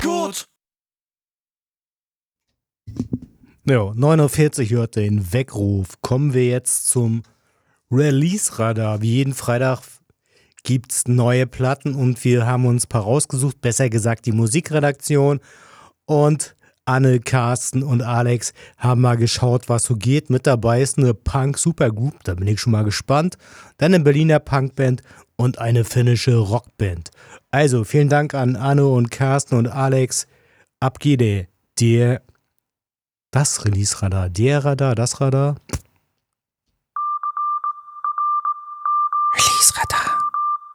Gut. Ja, 49 hört den Weckruf. Kommen wir jetzt zum Release-Radar. Wie jeden Freitag gibt's neue Platten und wir haben uns ein paar rausgesucht, besser gesagt die Musikredaktion. Und Anne, Carsten und Alex haben mal geschaut, was so geht. Mit dabei ist eine Punk-Supergroup, da bin ich schon mal gespannt. Dann eine Berliner Punkband und eine finnische Rockband. Also vielen Dank an Anne und Carsten und Alex. Ab geht das Release-Radar, das Radar.